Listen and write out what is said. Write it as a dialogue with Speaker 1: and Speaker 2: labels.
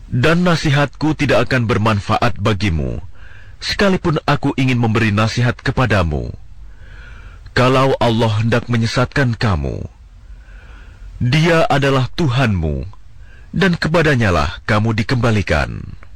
Speaker 1: Dan nasihatku tidak akan bermanfaat bagimu, sekalipun aku ingin memberi nasihat kepadamu. Kalau Allah hendak menyesatkan kamu, Dia adalah Tuhanmu, dan kepadanyalah kamu dikembalikan.